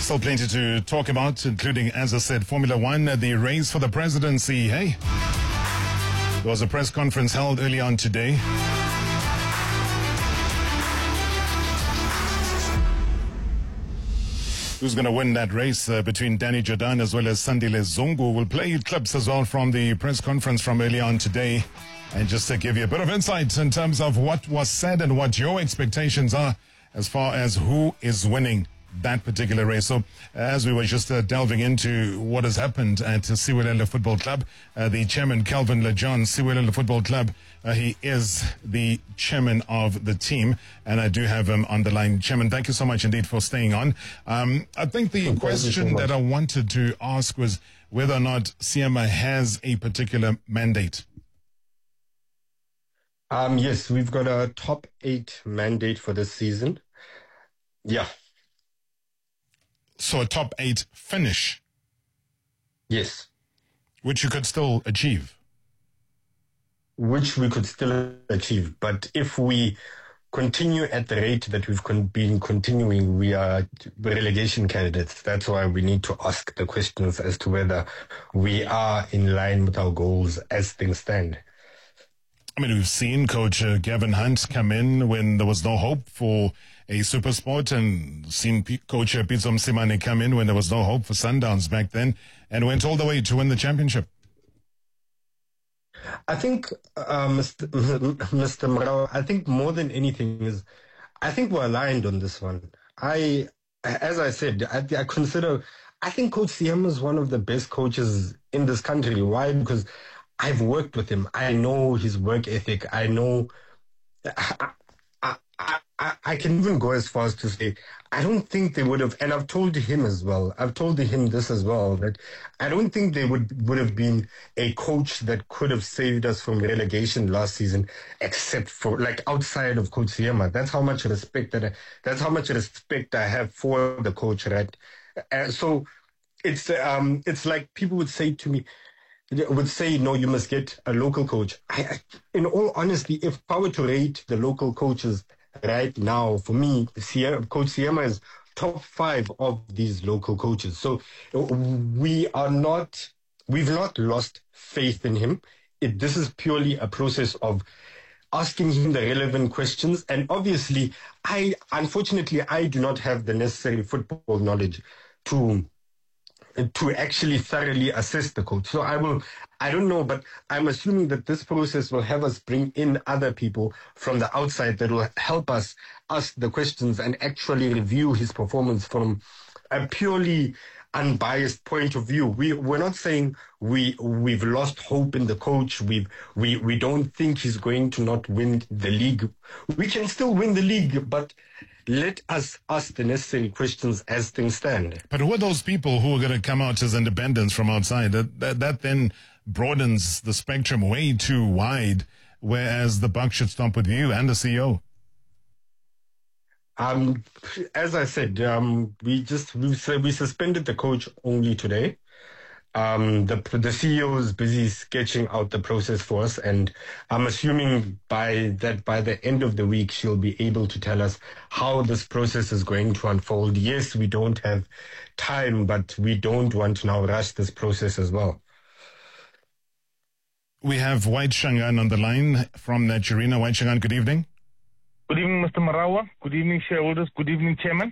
still plenty to talk about, including, as I said, Formula One, the race for the presidency. Hey, there was a press conference held early on today. Who's going to win that race between Danny Jordan as well as Sandile Zungu? We'll play clips as well from the press conference from early on today. And just to give you a bit of insight in terms of what was said and what your expectations are as far as who is winning that particular race. So as we were just delving into what has happened at Siwelela Football Club, the chairman, Calvin Lejon, Siwelela Football Club, he is the chairman of the team, and I do have him on the line. Chairman, thank you so much indeed for staying on. I think the question that I wanted to ask was whether or not CMA has a particular mandate. Yes, we've got a top 8 mandate for this season. Yeah. So a top 8 finish? Yes. Which you could still achieve? Which we could still achieve. But if we continue at the rate that we've been continuing, we are relegation candidates. That's why we need to ask the questions as to whether we are in line with our goals as things stand. I mean, we've seen Coach Gavin Hunt come in when there was no hope for a super sport, and seen Coach Pitso Msimane come in when there was no hope for Sundowns back then, and went all the way to win the championship. I think, Mr. Mrao, I think more than anything is, I think we're aligned on this one. As I said, I think Coach CM is one of the best coaches in this country. Why? Because I've worked with him. I know his work ethic. I know, I can even go as far as to say, I don't think they would have, and I've told him as well, I've told him this as well, that I don't think they would have been a coach that could have saved us from relegation last season, except for, like, outside of Coach Siema. That's how much respect I have for the coach, right? So it's like people would say to me, no, you must get a local coach. In all honesty, if I were to rate the local coaches right now, for me, Coach Siema is top 5 of these local coaches. So we've not lost faith in him. This is purely a process of asking him the relevant questions. And obviously, unfortunately, I do not have the necessary football knowledge to actually thoroughly assess the coach. So I don't know, but I'm assuming that this process will have us bring in other people from the outside that will help us ask the questions and actually review his performance from a purely unbiased point of view. We're not saying we've lost hope in the coach. We don't think he's going to not win the league. We can still win the league, but let us ask the necessary questions as things stand. But who are those people who are going to come out as independents from outside? That then broadens the spectrum way too wide, whereas the buck should stop with you and the CEO. As I said, we suspended the coach only today. The CEO is busy sketching out the process for us, and I'm assuming by the end of the week she'll be able to tell us how this process is going to unfold. Yes, we don't have time, but we don't want to now rush this process as well. We have White Shangaan on the line from Naturena. White Shangaan, good evening. Good evening, Mr. Marawa. Good evening, shareholders. Good evening, Chairman.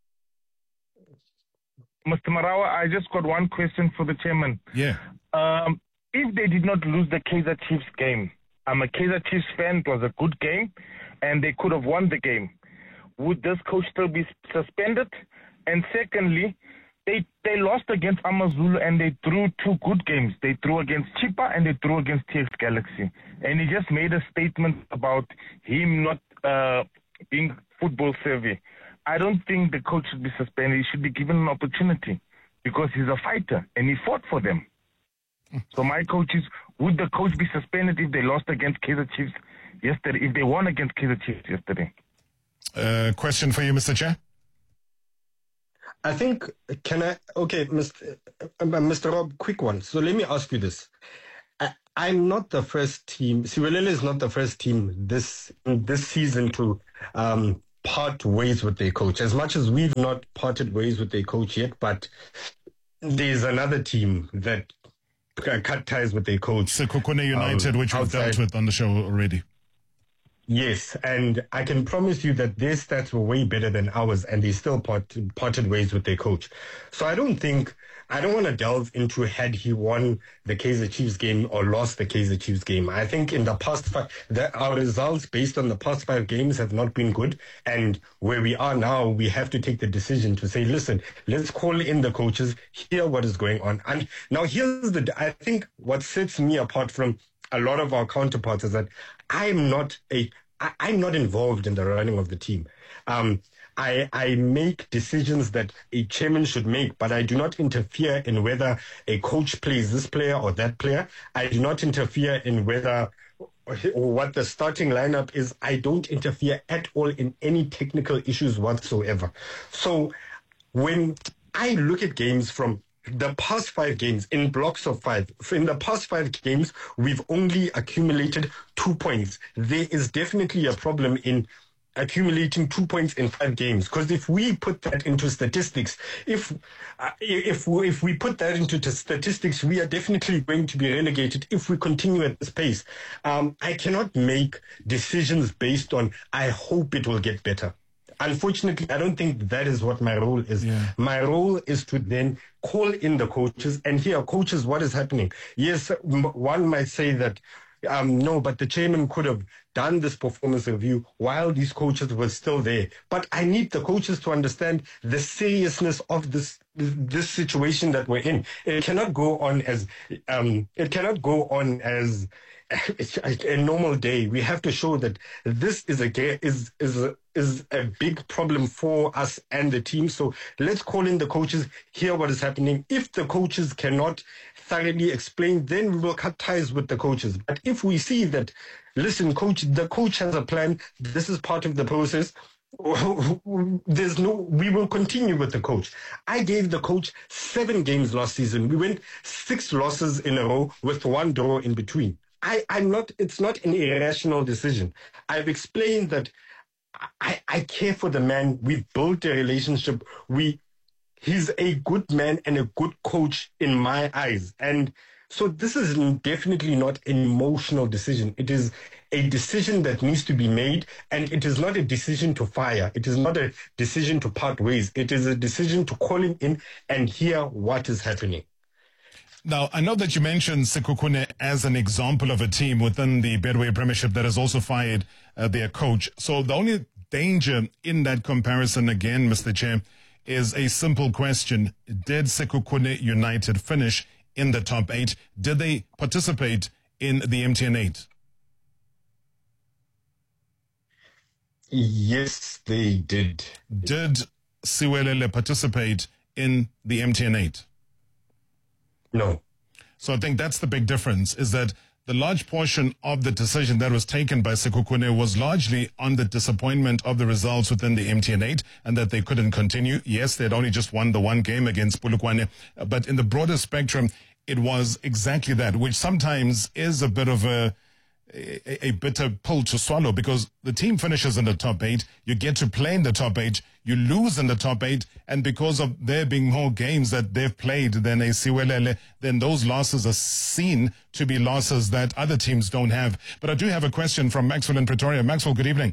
Mr. Marawa, I just got one question for the chairman. Yeah. If they did not lose the Kaizer Chiefs game, I'm a Kaizer Chiefs fan, it was a good game, and they could have won the game, would this coach still be suspended? And secondly, they lost against AmaZulu and they drew 2 good games. They drew against Chippa and they drew against TX Galaxy. And he just made a statement about him not being football savvy. I don't think the coach should be suspended. He should be given an opportunity because he's a fighter and he fought for them. So my coach is, would the coach be suspended if they lost against Kaizer Chiefs yesterday, if they won against Kaizer Chiefs yesterday? Question for you, Mr. Chair. I think, Mr. Rob, quick one. So let me ask you this. I'm not the first team. Siwelela is not the first team this season to part ways with their coach. As much as we've not parted ways with their coach yet, but there's another team that cut ties with their coach. Sekhukhune United, which we've dealt with on the show already. Yes, and I can promise you that their stats were way better than ours, and they still parted ways with their coach. So I don't want to delve into had he won the Kaizer Chiefs game or lost the Kaizer Chiefs game. I think in the past our results based on the past 5 games have not been good, and where we are now, we have to take the decision to say, listen, let's call in the coaches, hear what is going on. And now I think what sets me apart from a lot of our counterparts is that I'm not involved in the running of the team. I make decisions that a chairman should make, but I do not interfere in whether a coach plays this player or that player. I do not interfere in whether or what the starting lineup is. I don't interfere at all in any technical issues whatsoever. So when I look at games from the past 5 games in blocks of 5. In the past 5 games, we've only accumulated 2 points. There is definitely a problem in accumulating 2 points in 5 games. Because if we put that into statistics, if we put that into statistics, we are definitely going to be relegated if we continue at this pace. I cannot make decisions based on, I hope it will get better. Unfortunately, I don't think that is what my role is. Yeah. My role is to then call in the coaches and hear, coaches, what is happening? Yes, one might say that, no, but the chairman could have done this performance review while these coaches were still there. But I need the coaches to understand the seriousness of this situation that we're in. It cannot go on as a normal day. We have to show that this is a big problem for us and the team. So let's call in the coaches, hear what is happening. If the coaches cannot thoroughly explain, then we will cut ties with the coaches. But if we see that, listen, coach, the coach has a plan, this is part of the process, we will continue with the coach. I gave the coach 7 games last season. We went 6 losses in a row with 1 draw in between. It's not an irrational decision. I've explained that I care for the man. We've built a relationship. He's a good man and a good coach in my eyes. And so this is definitely not an emotional decision. It is a decision that needs to be made, and it is not a decision to fire. It is not a decision to part ways. It is a decision to call him in and hear what is happening. Now, I know that you mentioned Sekhukhune as an example of a team within the Betway Premiership that has also fired their coach. So the only danger in that comparison, again, Mr. Chair, is a simple question. Did Sekhukhune United finish in the top 8? Did they participate in the MTN 8? Yes, they did. Did Siwelele participate in the MTN 8? No. So I think that's the big difference, is that the large portion of the decision that was taken by Sekhukhune was largely on the disappointment of the results within the MTN 8 and that they couldn't continue. Yes, they'd only just won the 1 game against Polokwane, but in the broader spectrum, it was exactly that, which sometimes is a bit of a bitter pill to swallow, because the team finishes in the top 8, you get to play in the top 8, you lose in the top 8, and because of there being more games that they've played than a Siwelele, then those losses are seen to be losses that other teams don't have. But I do have a question from Maxwell in Pretoria. Maxwell, good evening.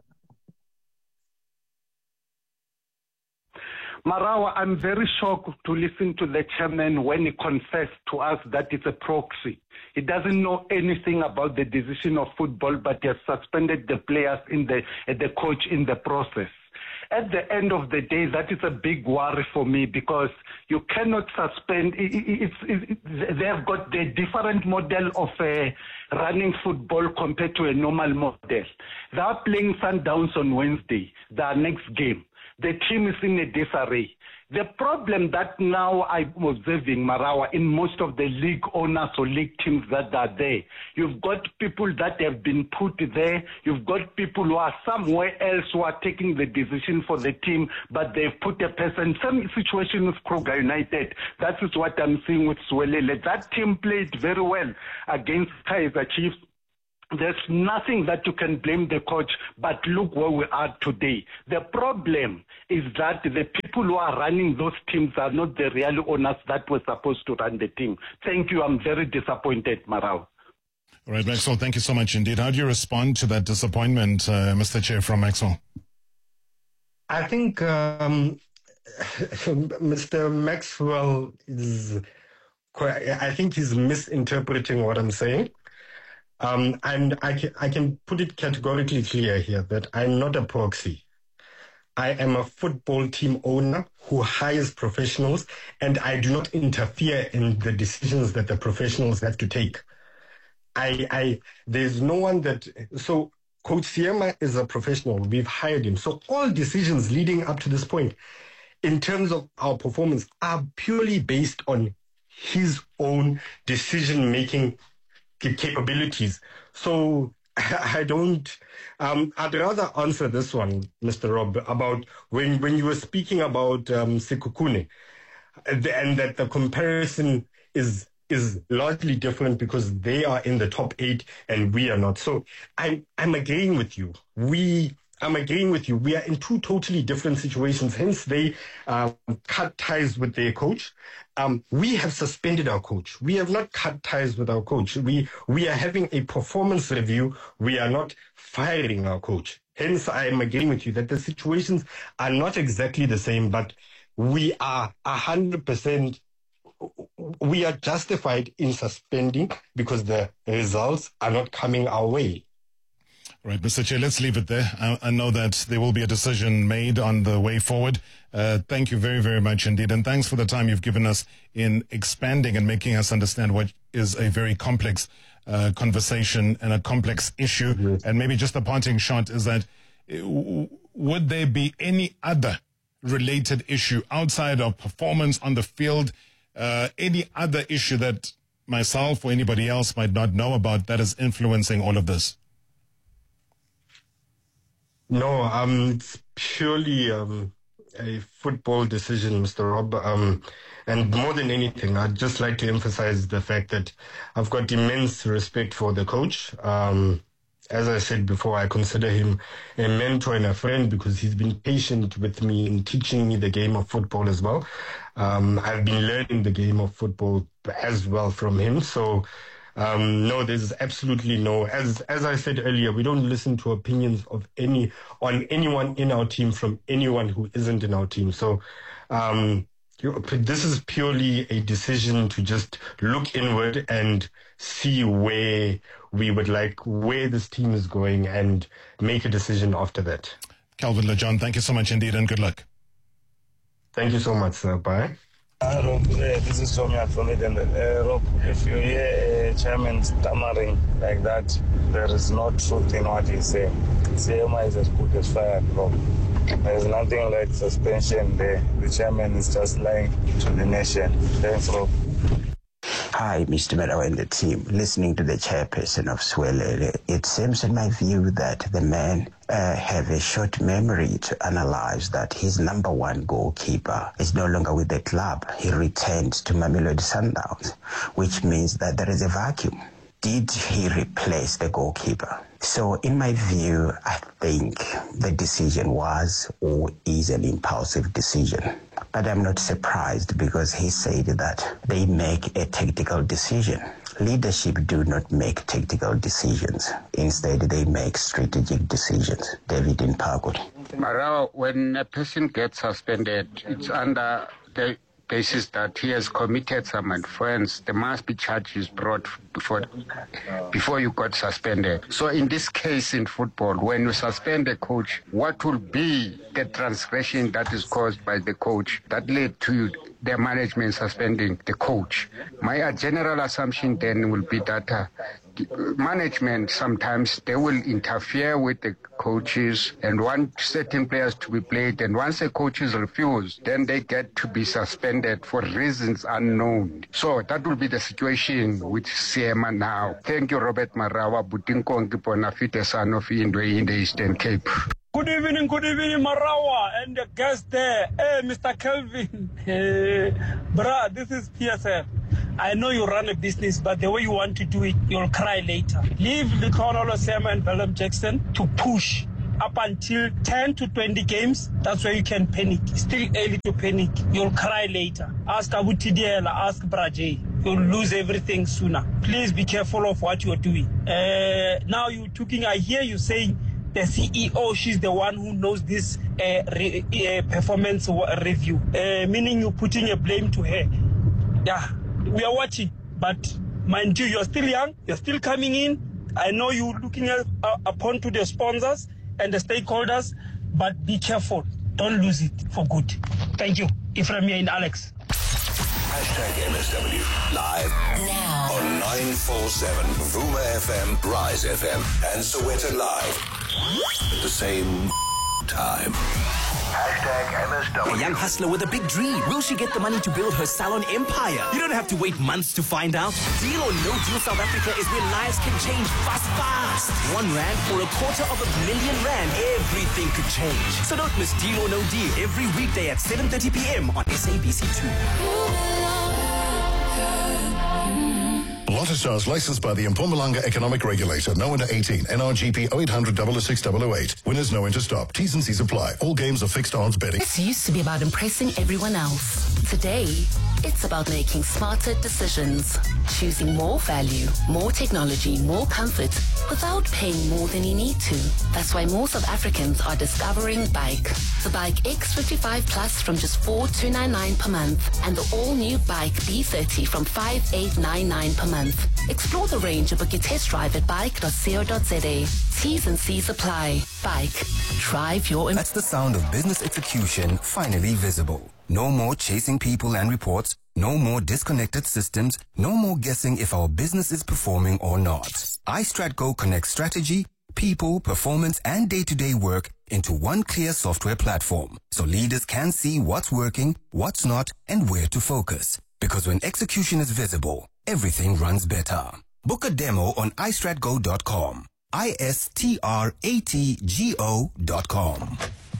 Marawa, I'm very shocked to listen to the chairman when he confessed to us that it's a proxy. He doesn't know anything about the decision of football, but he has suspended the players the coach in the process. At the end of the day, that is a big worry for me, because you cannot suspend. They have got the different model of running football compared to a normal model. They are playing Sundowns on Wednesday, their next game. The team is in a disarray. The problem that now I'm observing, Marawa, in most of the league owners or league teams that are there, you've got people that have been put there. You've got people who are somewhere else who are taking the decision for the team, but they've put a person. Some situation with Kruger United. That is what I'm seeing with Siwelele. That team played very well against Kaizer Chiefs. There's nothing that you can blame the coach, but look where we are today. The problem is that the people who are running those teams are not the real owners that were supposed to run the team. Thank you. I'm very disappointed, Marau. All right, Maxwell, thank you so much indeed. How do you respond to that disappointment, Mr. Chair, from Maxwell? I think Mr. Maxwell I think he's misinterpreting what I'm saying. And I can put it categorically clear here that I'm not a proxy. I am a football team owner who hires professionals, and I do not interfere in the decisions that the professionals have to take. There's no one so Coach Seema is a professional. We've hired him. So all decisions leading up to this point in terms of our performance are purely based on his own decision-making capabilities. So I'd rather answer this one, Mr. Rob, about when you were speaking about Sekhukhune, and that the comparison is largely different because they are in the top 8 and we are not. So I'm agreeing with you. I'm agreeing with you. We are in two totally different situations. Hence, they cut ties with their coach. We have suspended our coach. We have not cut ties with our coach. We are having a performance review. We are not firing our coach. Hence, I am agreeing with you that the situations are not exactly the same, but we are 100%. We are justified in suspending because the results are not coming our way. Right, Mr. Chair, let's leave it there. I know that there will be a decision made on the way forward. Thank you very, very much indeed. And thanks for the time you've given us in expanding and making us understand what is a very complex conversation and a complex issue. Yes. And maybe just a parting shot is that would there be any other related issue outside of performance on the field, any other issue that myself or anybody else might not know about that is influencing all of this? No, it's purely a football decision, Mr. Rob. And more than anything, I'd just like to emphasize the fact that I've got immense respect for the coach. As I said before, I consider him a mentor and a friend because he's been patient with me in teaching me the game of football as well. I've been learning the game of football as well from him. So no, there's absolutely no, as I said earlier, we don't listen to opinions of anyone in our team from anyone who isn't in our team. So this is purely a decision to just look inward and see where this team is going and make a decision after that. Calvin Lejohn, thank you so much indeed and good luck. Thank you so much, sir. Bye. Rob, this is Tommy from Eden. Rob, if you hear chairman stammering like that, there is no truth in what he's saying. Seema is as good as fired, Rob. There's nothing like suspension there. The chairman is just lying to the nation. Thanks, Rob. Hi, Mr. Meadow and the team. Listening to the chairperson of Swelele, it seems in my view that the man have a short memory to analyze that his number one goalkeeper is no longer with the club. He returned to Mamelodi Sundowns, which means that there is a vacuum. Did he replace the goalkeeper? So in my view, I think the decision was or is an impulsive decision. But I'm not surprised because he said that they make a tactical decision. Leadership do not make tactical decisions. Instead, they make strategic decisions. David Mpagod. Marau, when a person gets suspended, it's under the basis that he has committed some offense. There must be charges brought before you got suspended. So in this case in football, when you suspend a coach, what will be the transgression that is caused by the coach that led to the management suspending the coach? My general assumption then will be that management sometimes they will interfere with the coaches and want certain players to be played, and once the coaches refuse, then they get to be suspended for reasons unknown. So that will be the situation with Seema now. Thank you, Robert Marawa, Butinkongi Ponafite, son of Indwe in the Eastern Cape. Good evening, Marawa, and the guest there. Hey, Mr. Kelvin. Bruh, this is PSF. I know you run a business, but the way you want to do it, you'll cry later. Leave Litlolo Sam and Bellum Jackson to push up until 10 to 20 games. That's where you can panic. It's still early to panic. You'll cry later. Ask Abu Tidiela, ask Brajay. You'll lose everything sooner. Please be careful of what you're doing. Now you're talking, I hear you saying the CEO, she's the one who knows this performance review, meaning you're putting a blame to her. Yeah, we are watching, but mind you, you're still young, you're still coming in. I know you're looking upon to the sponsors and the stakeholders, but be careful. Don't lose it for good. Thank you. Ephraim and Alex. #MSW live now on 947 Vuma FM, Rise FM, and Soweto Live at the same time. #MSW. A young hustler with a big dream. Will she get the money to build her salon empire? You don't have to wait months to find out. Deal or No Deal South Africa is where lives can change fast. R1 or R250,000, everything could change. So don't miss Deal or No Deal every weekday at 7:30 p.m. on SABC2. Lotto licensed by the Mpumalanga Economic Regulator. No under 18. NRGP 0800 006 008. Winners know when to stop. T's and C's apply. All games are fixed odds betting. This used to be about impressing everyone else. Today, it's about making smarter decisions. Choosing more value, more technology, more comfort without paying more than you need to. That's why more South Africans are discovering Bike. The Bike X55 Plus from just $4,299 per month and the all-new Bike B30 from $5,899 per month. Explore the range and book your test drive at bike.co.za. T's and C's apply. Bike. Drive your... That's the sound of business execution finally visible. No more chasing people and reports. No more disconnected systems. No more guessing if our business is performing or not. iStratGo connects strategy, people, performance, and day-to-day work into one clear software platform. So leaders can see what's working, what's not, and where to focus. Because when execution is visible, everything runs better. Book a demo on istratgo.com. ISTRATGO.com.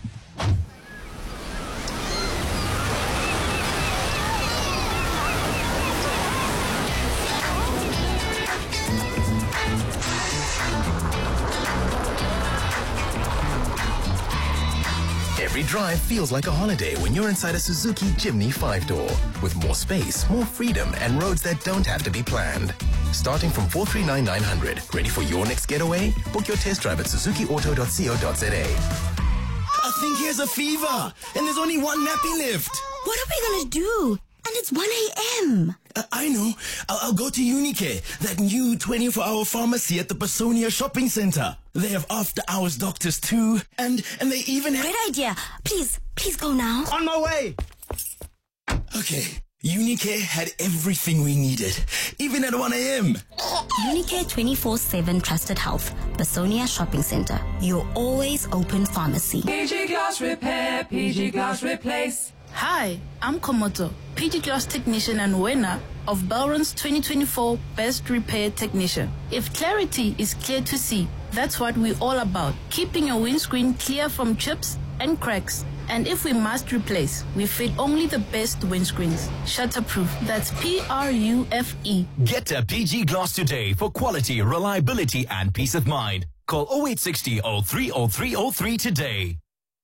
Every drive feels like a holiday when you're inside a Suzuki Jimny 5-door. With more space, more freedom, and roads that don't have to be planned. Starting from 439,900. Ready for your next getaway? Book your test drive at suzukiauto.co.za. I think he has a fever, and there's only one nappy left. What are we gonna do? And it's 1 a.m. I know. I'll go to Unicare, that new 24-hour pharmacy at the Pasonia Shopping Center. They have after-hours doctors too, and they even have... Great idea. Please go now. On my way. Okay. Unicare had everything we needed, even at 1 a.m. Unicare 24/7 Trusted Health, Pasonia Shopping Center. Your always open pharmacy. PG Glass Repair, PG Glass Replace. Hi, I'm Komoto, PG Glass Technician and winner of Belron's 2024 Best Repair Technician. If clarity is clear to see, that's what we're all about. Keeping your windscreen clear from chips and cracks. And if we must replace, we fit only the best windscreens. Shutterproof, that's PRUFE. Get to PG Glass today for quality, reliability, and peace of mind. Call 0860 030303 today.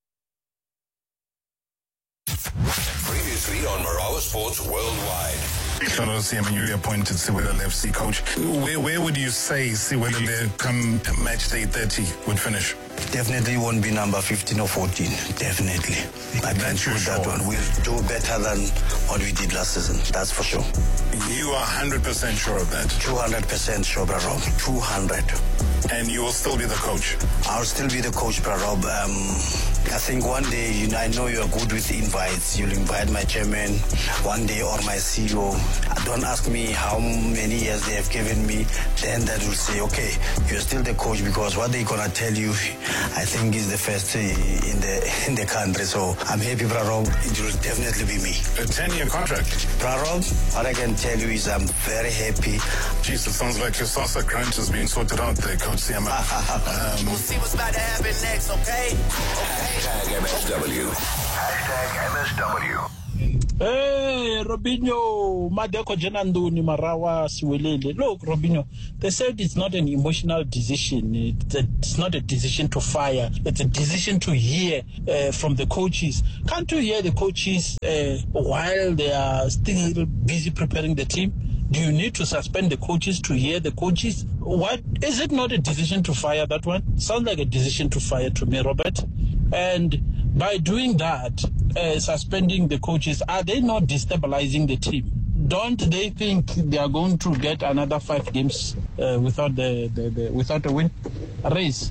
Previously on Marawa Sports Worldwide. You appointed Siwelele FC coach. Where would you say Siwelele come match day 30 would finish? Definitely won't be number 15 or 14. Definitely. I can choose that one. We'll do better than what we did last season. That's for sure. You are 100% sure of that? 200% sure, Rob. 200. And you will still be the coach? I'll still be the coach, Rob. I think one day, I know you're good with invites. You'll invite my chairman one day or my CEO. Don't ask me how many years they have given me. Then that will say, okay, you're still the coach, because what they're going to tell you, I think is the first in the country. So I'm happy, Rob. It will definitely be me. A 10-year contract? Rob, what I can tell you is I'm very happy. Jeez, it sounds like your salsa crunch is being sorted out there, Coach Siama. We'll see what's about to happen next, okay? #MSW. #MSW. Hey, Robinho, Madeko Jenanduni, Marawa, Siwelele. Look, Robinho, they said it's not an emotional decision. It's not a decision to fire. It's a decision to hear from the coaches. Can't you hear the coaches while they are still busy preparing the team? Do you need to suspend the coaches to hear the coaches? What is it not a decision to fire, that one? Sounds like a decision to fire to me, Robert. And by doing that, suspending the coaches, are they not destabilizing the team? Don't they think they are going to get another 5 games without without a win? Race.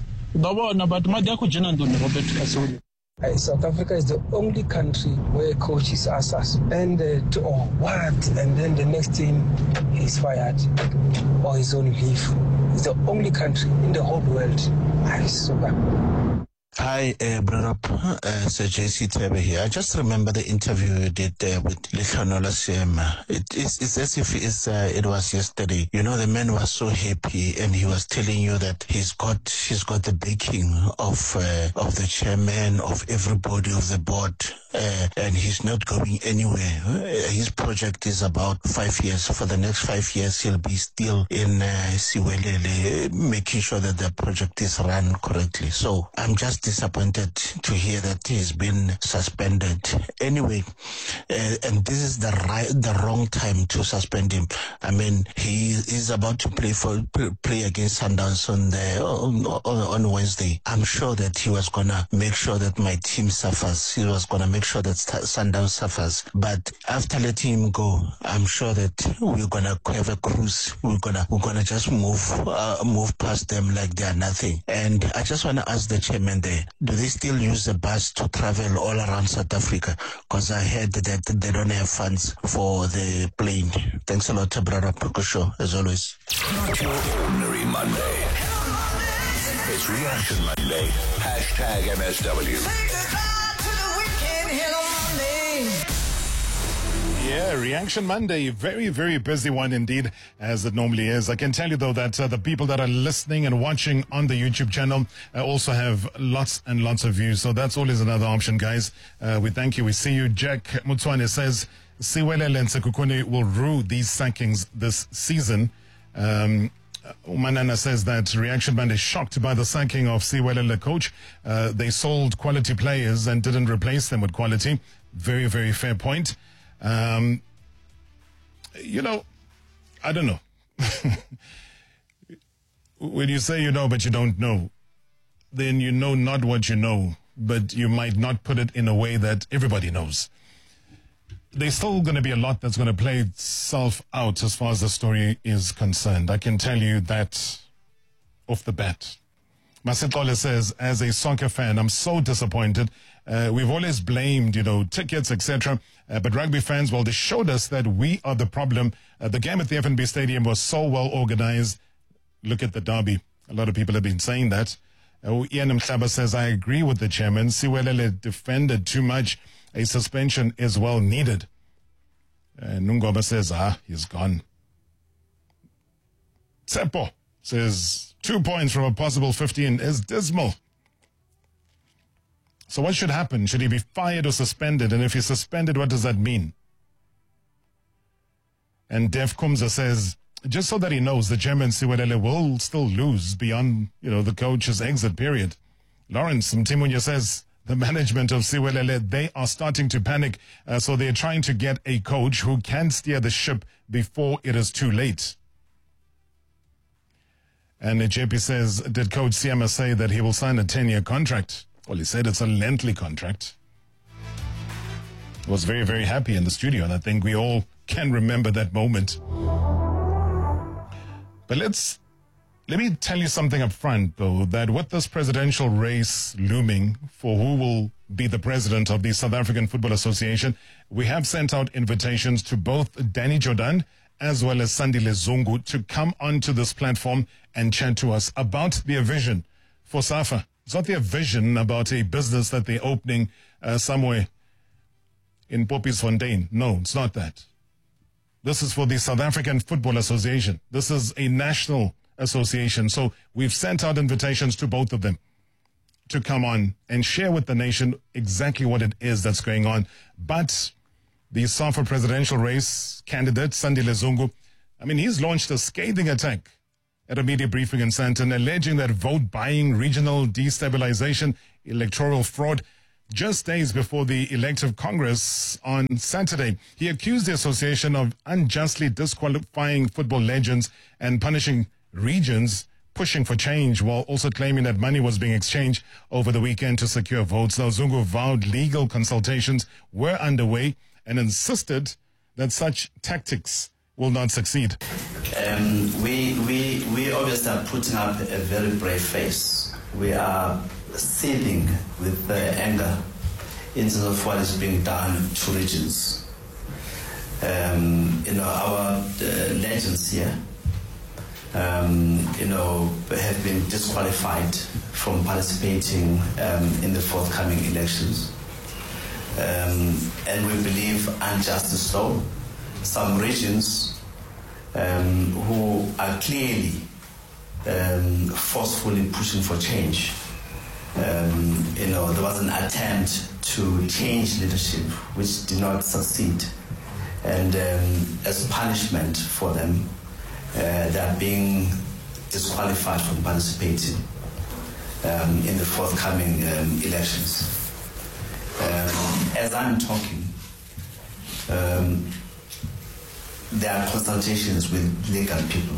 Robert. South Africa is the only country where coaches are suspended or what, and then the next team he's fired or he's on leave. It's the only country in the whole world. Hi, brother, Sir JC Tebe here. I just remember the interview you did with Lihlanola Sema. It's as if it was yesterday. You know, the man was so happy, and he was telling you that he's got the backing of the chairman, of everybody, of the board, and he's not going anywhere. His project is about 5 years. For the next 5 years, he'll be still in Siwelele, making sure that the project is run correctly. So I'm just disappointed to hear that he's been suspended. Anyway, and this is the wrong time to suspend him. I mean, he is about to play against Sundowns on Wednesday. I'm sure that he was gonna make sure that my team suffers. He was gonna make sure that Sundowns suffers. But after letting him go, I'm sure that we're gonna have a cruise. We're gonna just move past them like they are nothing. And I just wanna ask the chairman there, do they still use the bus to travel all around South Africa? Because I heard that they don't have funds for the plane. Thanks a lot, brother Show, as always. Not your ordinary Monday. It's Reaction Monday. Hashtag MSW. Yeah, Reaction Monday, very, very busy one indeed, as it normally is. I can tell you, though, that the people that are listening and watching on the YouTube channel also have lots and lots of views. So that's always another option, guys. We thank you. We see you. Jack Mutswane says, Siwelele and Sekhukhune will rue these sackings this season. Umanana says that Reaction Band is shocked by the sacking of Siwelele coach. They sold quality players and didn't replace them with quality. Very, very fair point. You know, I don't know. When you say you know but you don't know, then you know not what you know, but you might not put it in a way that everybody knows. There's still going to be a lot that's going to play itself out as far as the story is concerned. I can tell you that off the bat. Masetole says, as a soccer fan, I'm so disappointed. We've always blamed, tickets, etc. But rugby fans, well, they showed us that we are the problem. The game at the FNB Stadium was so well organized. Look at the derby. A lot of people have been saying that. Ian Mhlaba says, I agree with the chairman. Siwelele defended too much. A suspension is well needed. Nungoba says, he's gone. Tsepo says, 2 points from a possible 15 is dismal. So what should happen? Should he be fired or suspended? And if he's suspended, what does that mean? And Dev Kumza says, just so that he knows, the chairman Siwelele will still lose beyond, the coach's exit period. Lawrence Mtimunya says, the management of Siwelele, they are starting to panic. So they're trying to get a coach who can steer the ship before it is too late. And JP says, did Coach Siema say that he will sign a 10-year contract? Well, he said it's a lengthy contract. He was very, very happy in the studio, and I think we all can remember that moment. But let me tell you something up front, though, that with this presidential race looming for who will be the president of the South African Football Association, we have sent out invitations to both Danny Jordan as well as Sandile Zungu to come onto this platform and chat to us about their vision for SAFA. It's not their vision about a business that they're opening somewhere in Poppiesfontein. No, it's not that. This is for the South African Football Association. This is a national association. So we've sent out invitations to both of them to come on and share with the nation exactly what it is that's going on. But the SAFA presidential race candidate, Sandile Zungu, I mean, he's launched a scathing attack at a media briefing in Sandton, alleging that vote buying, regional destabilization, electoral fraud, just days before the elective Congress on Saturday. He accused the association of unjustly disqualifying football legends and punishing regions pushing for change, while also claiming that money was being exchanged over the weekend to secure votes. Now, Zungu vowed legal consultations were underway and insisted that such tactics will not succeed. We obviously are putting up a very brave face. We are seething with anger in terms of what is being done to regions. Our legends here, have been disqualified from participating in the forthcoming elections. And we believe unjustly so. Some regions who are clearly forcefully pushing for change. There was an attempt to change leadership which did not succeed. And as punishment for them, they are being disqualified from participating in the forthcoming elections. As I'm talking, there are consultations with legal people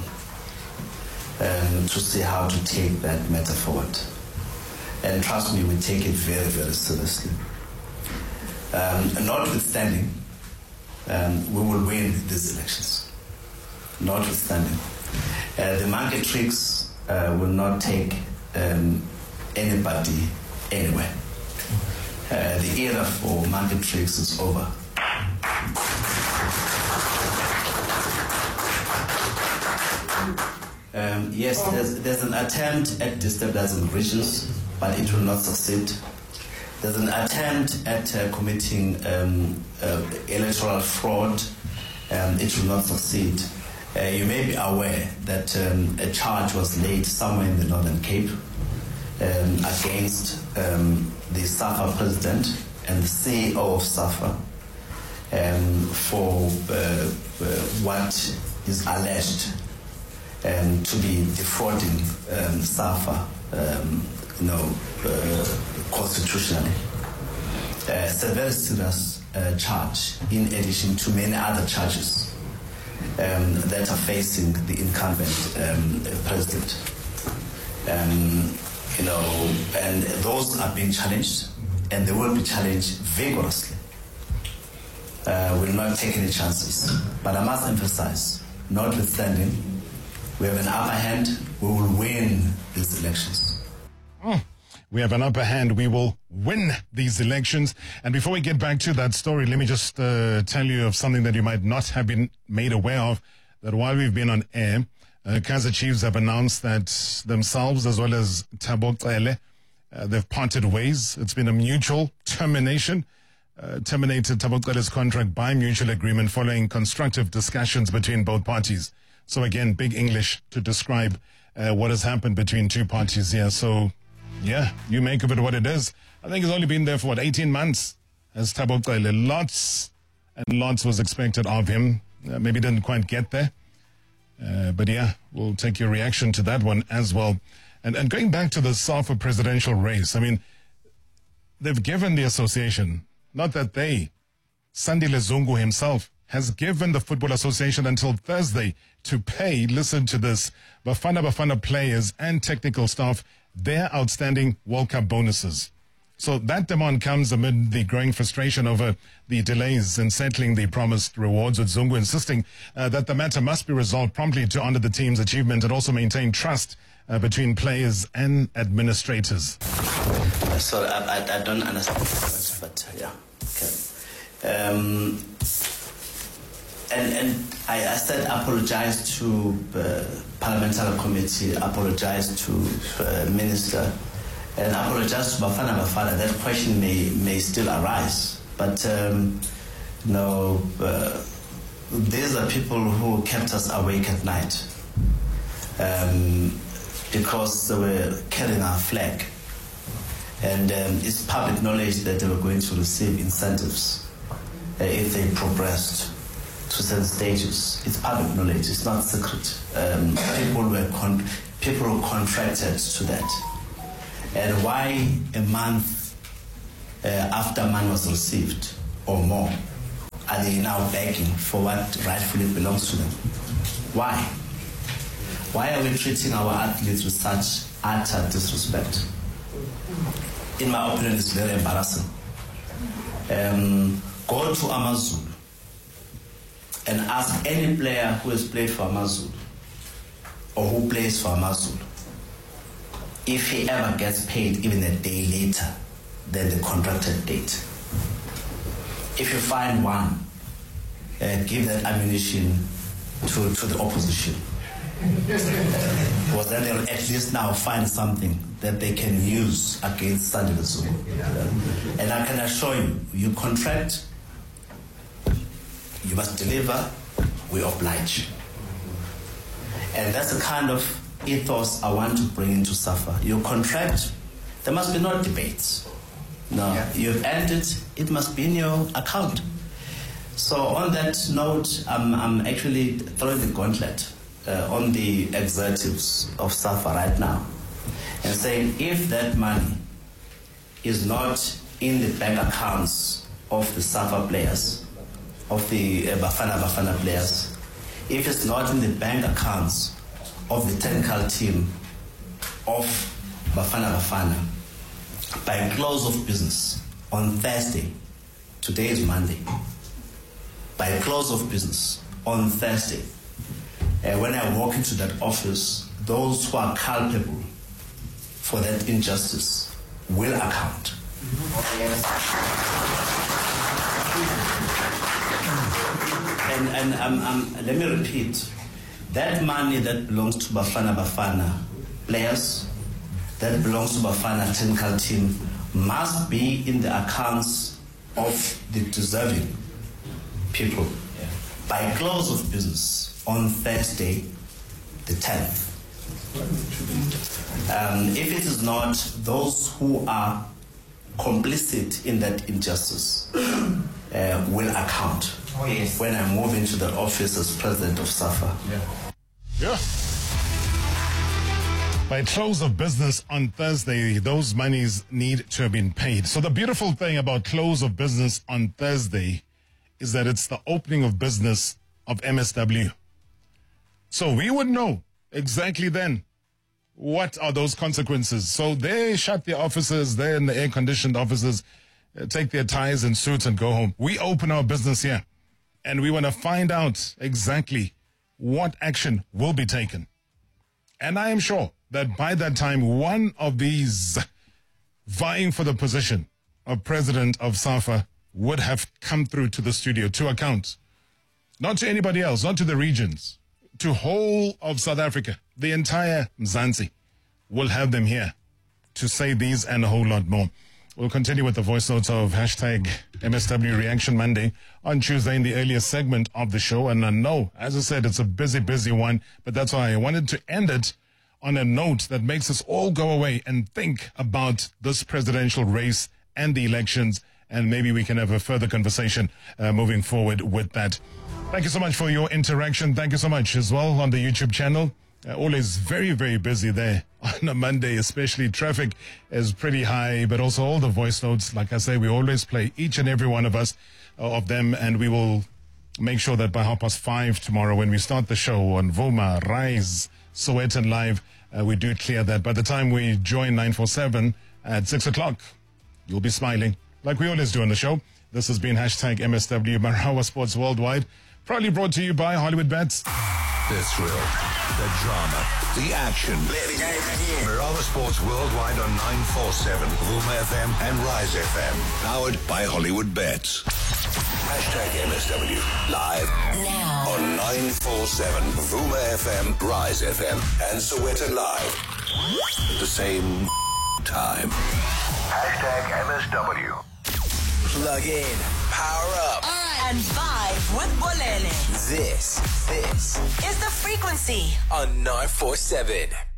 to see how to take that matter forward. And trust me, we take it very, very seriously. Notwithstanding, we will win these elections. Notwithstanding, the market tricks will not take anybody anywhere. The era for market tricks is over. Yes, there's an attempt at destabilizing regions, but it will not succeed. There's an attempt at committing electoral fraud. It will not succeed. You may be aware that a charge was laid somewhere in the Northern Cape against the SAFA president and the CEO of SAFA for what is alleged to be defrauding SAFA, constitutionally. It's a very serious charge, in addition to many other charges that are facing the incumbent president. And those are being challenged, and they will be challenged vigorously. We'll not take any chances. But I must emphasize, notwithstanding, we have an upper hand. We will win these elections. We have an upper hand. We will win these elections. And before we get back to that story, let me just tell you of something that you might not have been made aware of, that while we've been on air, Kaizer Chiefs have announced that themselves, as well as Thabo Cele, they've parted ways. It's been a mutual termination. Terminated Thabo Cele's contract by mutual agreement following constructive discussions between both parties. So again, big English to describe what has happened between two parties here. So, yeah, you make of it what it is. I think it's only been there for, 18 months as Thabo Cele. Lots and lots was expected of him. Maybe didn't quite get there. But yeah, we'll take your reaction to that one as well. And going back to the SAFA presidential race, I mean, they've given the association, not that they, Sandile Zungu himself, has given the Football Association until Thursday to pay, listen to this, Bafana players and technical staff their outstanding World Cup bonuses. So that demand comes amid the growing frustration over the delays in settling the promised rewards, with Zungu insisting that the matter must be resolved promptly to honor the team's achievement and also maintain trust between players and administrators. Sorry, I don't understand, but yeah. Okay. And I said apologize to parliamentary committee, apologize to minister, and apologize to Bafana. That question may still arise, but these are people who kept us awake at night because they were carrying our flag, and it's public knowledge that they were going to receive incentives if they progressed to certain stages. It's public knowledge. It's not secret. People were contracted to that. And why a month after money was received or more are they now begging for what rightfully belongs to them? Why? Why are we treating our athletes with such utter disrespect? In my opinion, it's very embarrassing. Go to Amazulu and ask any player who has played for Amazulu or who plays for Amazulu if he ever gets paid even a day later than the contracted date. If you find one, give that ammunition to the opposition. Because then they'll at least now find something that they can use against Sandile Zungu. And I can assure you, you contract, you must deliver, we oblige. And that's the kind of ethos I want to bring into SAFA. Your contract, there must be no debates. No, you've earned it, it must be in your account. So on that note, I'm actually throwing the gauntlet on the executives of SAFA right now and saying if that money is not in the bank accounts of the SAFA players, of the Bafana players, if it's not in the bank accounts of the technical team of Bafana, by close of business on Thursday, today is Monday, by close of business on Thursday, when I walk into that office, those who are culpable for that injustice will account. And let me repeat, that money that belongs to Bafana players, that belongs to Bafana technical team, must be in the accounts of the deserving people by close of business on Thursday, the 10th. If it is not, those who are complicit in that injustice will account when I move into the office as president of SAFA. Yeah. By close of business on Thursday, those monies need to have been paid. So the beautiful thing about close of business on Thursday is that it's the opening of business of MSW. So we would know exactly then what are those consequences. So they shut their offices, they're in the air-conditioned offices, take their ties and suits and go home. We open our business here, and we want to find out exactly what action will be taken. And I am sure that by that time, one of these vying for the position of president of SAFA would have come through to the studio to account. Not to anybody else, not to the regions, to whole of South Africa. The entire Mzansi will have them here to say these and a whole lot more. We'll continue with the voice notes of hashtag MSW Reaction Monday on Tuesday in the earliest segment of the show. And I know, as I said, it's a busy one, but that's why I wanted to end it on a note that makes us all go away and think about this presidential race and the elections, and maybe we can have a further conversation moving forward with that. Thank you so much for your interaction. Thank you so much as well on the YouTube channel. Always very busy there on a Monday, especially traffic is pretty high, but also all the voice notes. Like I say, we always play each and every one of us of them, and we will make sure that by 5:30 tomorrow when we start the show on Vuma, Rise, Sowetan Live, we do clear that. By the time we join 947 at 6 o'clock, you'll be smiling like we always do on the show. This has been hashtag MSW Marawa Sports Worldwide, proudly brought to you by Hollywood Bets. The thrill, the drama, the action. Marawa Sports Worldwide on 947, Vuma FM and Rise FM. Powered by Hollywood Bets. Hashtag MSW live now on 947, Vuma FM, Rise FM, and Sowetan Live. At the same time. Hashtag MSW. Plug in, power up, and vibe with Bolele. This is the Frequency on 947.